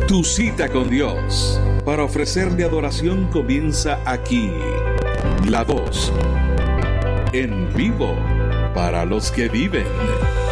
Tu cita con Dios para ofrecerle adoración comienza aquí. La Voz, en vivo para los que viven.